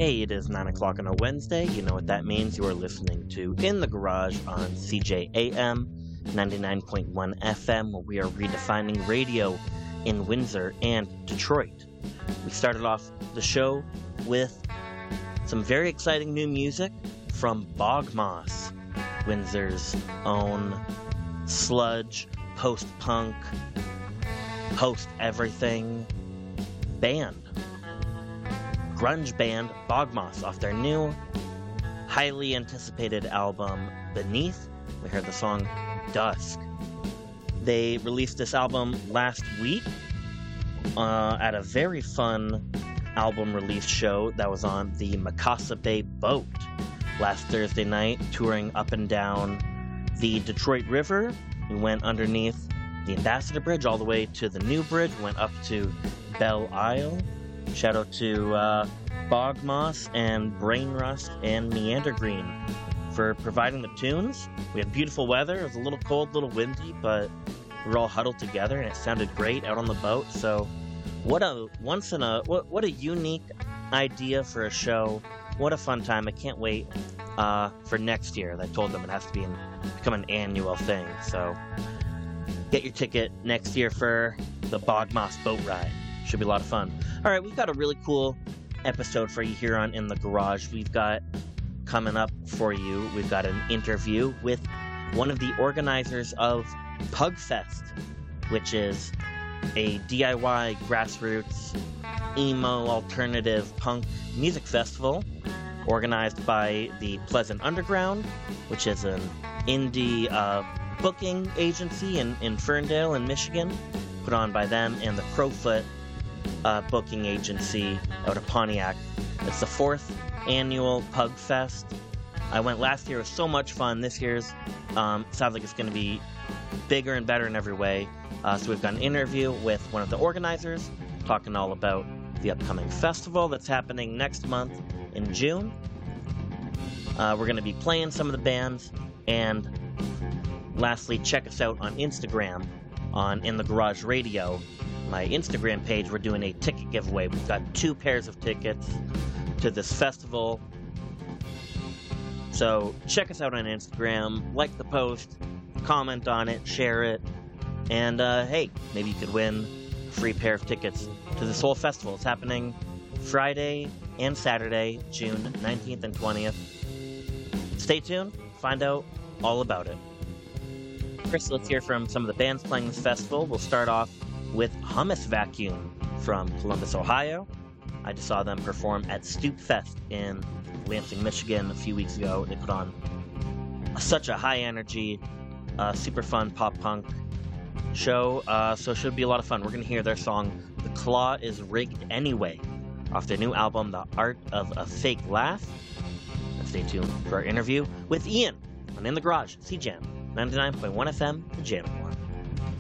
Hey, it is 9 o'clock on a Wednesday. You know what that means. You are listening to In the Garage on CJAM 99.1 FM, where we are redefining radio in Windsor and Detroit. We started off the show with some very exciting new music from Bog Moss, Windsor's own sludge, post-punk, post-everything band. Grunge band Bog Moss off their new, highly anticipated album Beneath. We heard the song Dusk. They released this album last week at a very fun album release show that was on the Mikasa Bay Boat last Thursday night, touring up and down the Detroit River. We went underneath the Ambassador Bridge all the way to the new bridge. We went up to Belle Isle. Shout out to Bog Moss and Brain Rust and Meander Green for providing the tunes. We had beautiful weather. It was a little cold, a little windy, but we were all huddled together and it sounded great out on the boat. So what a unique idea for a show. What a fun time. I can't wait for next year. I told them it has to become an annual thing. So get your ticket next year for the Bog Moss boat ride. Should be a lot of fun. All right, we've got a really cool episode for you here on In the Garage. We've got coming up for you, we've got an interview with one of the organizers of Pugfest, which is a DIY grassroots emo alternative punk music festival organized by the Pleasant Underground, which is an indie booking agency in Ferndale in Michigan, put on by them, and the Crowfoot booking agency out of Pontiac. It's the 4th annual Pug Fest. I went last year. It was so much fun. This year's sounds like it's going to be bigger and better in every way. So we've got an interview with one of the organizers talking all about the upcoming festival that's happening next month in June. We're going to be playing some of the bands, and lastly, check us out on Instagram on In the Garage Radio. My Instagram page, we're doing a ticket giveaway. We've got 2 pairs of tickets to this festival. So check us out on Instagram, like the post, comment on it, share it, and hey, maybe you could win a free pair of tickets to this whole festival. It's happening Friday and Saturday, June 19th and 20th. Stay tuned, find out all about it. First, let's hear from some of the bands playing this festival. We'll start off with Hummus Vacuum from Columbus, Ohio. I just saw them perform at Stoop Fest in Lansing, Michigan a few weeks ago. They put on such a high energy, super fun pop punk show, so it should be a lot of fun. We're going to hear their song The Claw Is Rigged Anyway off their new album The Art of a Fake Laugh. And stay tuned for our interview with Ian on In the Garage, CJAM 99.1 FM, the Jam One.